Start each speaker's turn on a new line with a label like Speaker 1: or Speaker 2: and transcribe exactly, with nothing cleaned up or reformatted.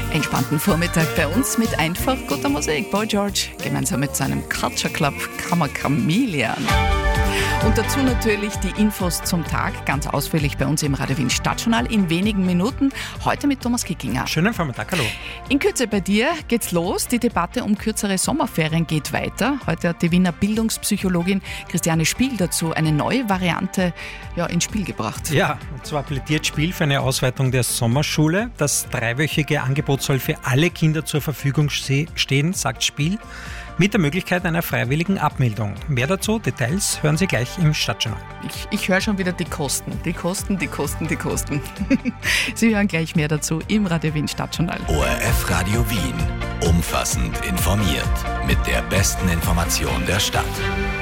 Speaker 1: Entspannten Vormittag bei uns mit einfach guter Musik. Boy George gemeinsam mit seinem Culture Club Kammer Chameleon. Und dazu natürlich die Infos zum Tag, ganz ausführlich bei uns im Radio Wien Stadtjournal in wenigen Minuten. Heute mit Thomas Kickinger.
Speaker 2: Schönen Vormittag, hallo.
Speaker 1: In Kürze bei dir geht's los. Die Debatte um kürzere Sommerferien geht weiter. Heute hat die Wiener Bildungspsychologin Christiane Spiel dazu eine neue Variante ja, ins Spiel gebracht.
Speaker 2: Ja, und zwar plädiert Spiel für eine Ausweitung der Sommerschule. Das dreiwöchige Angebot soll für alle Kinder zur Verfügung stehen, sagt Spiel, mit der Möglichkeit einer freiwilligen Abmeldung. Mehr dazu, Details hören Sie gleich im Stadtjournal.
Speaker 1: Ich, ich höre schon wieder die Kosten, die Kosten, die Kosten, die Kosten. Sie hören gleich mehr dazu im Radio Wien Stadtjournal.
Speaker 3: O R F Radio Wien, umfassend informiert, mit der besten Information der Stadt.